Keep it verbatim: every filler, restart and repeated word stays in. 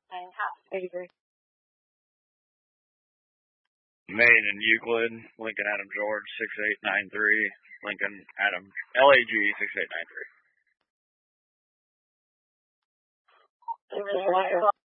nine half. eighty-three. Made in Euclid, Lincoln Adam George, six eight nine three. Lincoln Adam, L A G, six eight nine three.